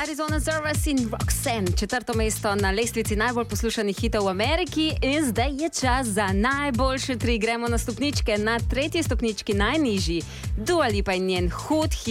Arizona Service in Roxanne, 4. mesto na lestvici najbolj poslušanih hitov v Ameriki in zdaj je čas za najboljše 3. Gremo na stopničke, na 3. stopnički najnižji. Dua Lipa in njen hud hit